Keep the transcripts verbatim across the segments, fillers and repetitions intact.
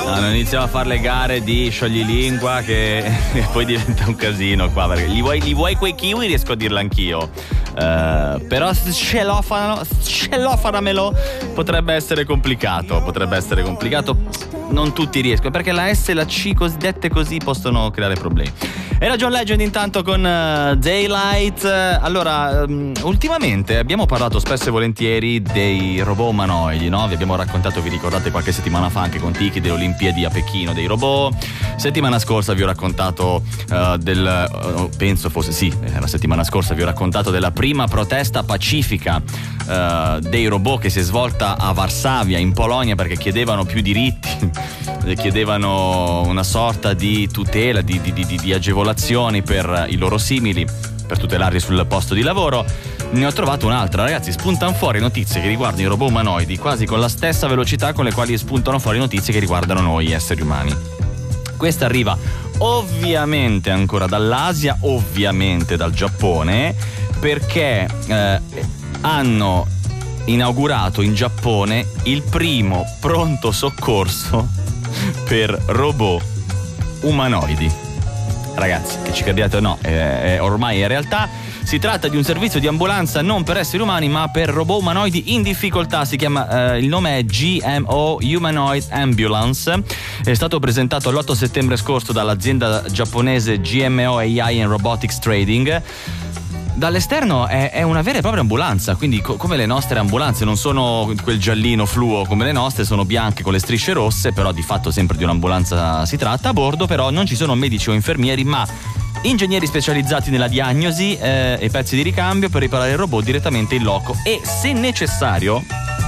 No, non iniziamo a fare le gare di scioglilingua che poi diventa un casino qua, perché gli vuoi, gli vuoi quei kiwi, riesco a dirlo anch'io. Uh, però celofano, celofanamelo potrebbe essere complicato, potrebbe essere complicato. Non tutti riescono, perché la S e la C cosiddette così possono creare problemi. Era John Legend intanto con uh, Daylight. Allora, um, ultimamente abbiamo parlato spesso e volentieri dei robot umanoidi, no? Vi abbiamo raccontato, vi ricordate qualche settimana fa anche con Tiki delle Olimpiadi a Pechino dei robot. Settimana scorsa vi ho raccontato uh, del uh, penso fosse sì, la settimana scorsa vi ho raccontato della prima protesta pacifica uh, dei robot che si è svolta a Varsavia in Polonia, perché chiedevano più diritti, chiedevano una sorta di tutela, di, di, di, di agevolazioni per i loro simili, per tutelarli sul posto di lavoro. Ne ho trovato un'altra, ragazzi. Spuntano fuori notizie che riguardano i robot umanoidi quasi con la stessa velocità con le quali spuntano fuori notizie che riguardano noi esseri umani. Questa arriva ovviamente ancora dall'Asia, ovviamente dal Giappone, perché eh, hanno inaugurato in Giappone il primo pronto soccorso per robot umanoidi. Ragazzi, che ci crediate o no, è, è ormai è realtà. Si tratta di un servizio di ambulanza non per esseri umani ma per robot umanoidi in difficoltà. Si chiama, eh, il nome è G M O Humanoid Ambulance. È stato presentato l'otto settembre scorso dall'azienda giapponese G M O A I and Robotics Trading. Dall'esterno è, è una vera e propria ambulanza, quindi co- come le nostre ambulanze, non sono quel giallino fluo come le nostre, sono bianche con le strisce rosse, però di fatto sempre di un'ambulanza si tratta. A bordo però non ci sono medici o infermieri, ma ingegneri specializzati nella diagnosi eh, e pezzi di ricambio per riparare il robot direttamente in loco, e se necessario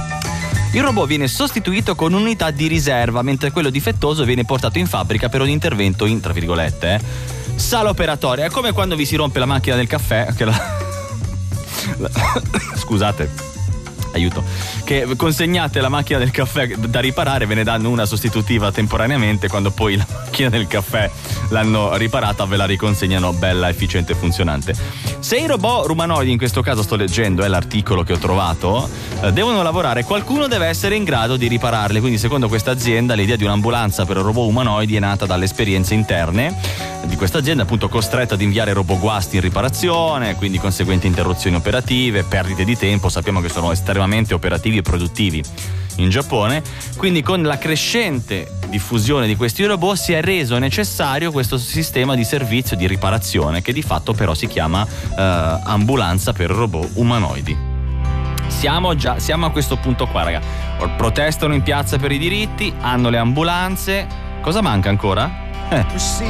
il robot viene sostituito con un'unità di riserva, mentre quello difettoso viene portato in fabbrica per un intervento in, tra virgolette, eh, sala operatoria. È come quando vi si rompe la macchina del caffè, che la... scusate, aiuto, che consegnate la macchina del caffè da riparare, ve ne danno una sostitutiva temporaneamente, quando poi la macchina del caffè l'hanno riparata ve la riconsegnano bella, efficiente e funzionante. Se i robot umanoidi, in questo caso sto leggendo, è l'articolo che ho trovato, eh, devono lavorare, qualcuno deve essere in grado di ripararle. Quindi secondo questa azienda l'idea di un'ambulanza per robot umanoidi è nata dalle esperienze interne di questa azienda, appunto costretta ad inviare robot guasti in riparazione, quindi conseguenti interruzioni operative, perdite di tempo. Sappiamo che sono estremamente operativi e produttivi in Giappone, quindi con la crescente diffusione di questi robot si è reso necessario questo sistema di servizio di riparazione, che di fatto però si chiama eh, ambulanza per robot umanoidi. Siamo già siamo a questo punto qua, raga. Protestano in piazza per i diritti, hanno le ambulanze. Cosa manca ancora? Eh.